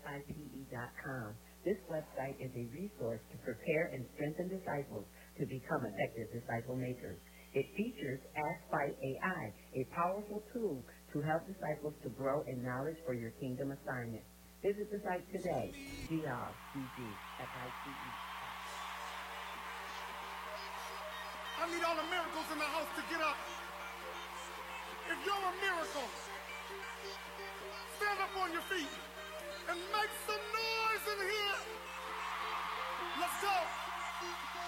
FIPE.com. This website is a resource to prepare and strengthen disciples to become effective disciple makers. It features Ask by AI, a powerful tool to help disciples to grow in knowledge for your kingdom assignment. Visit the site today, GRCGFIPE. I need all the miracles in the house to get up. If you're a miracle, stand up on your feet and make some noise in here. Let's go.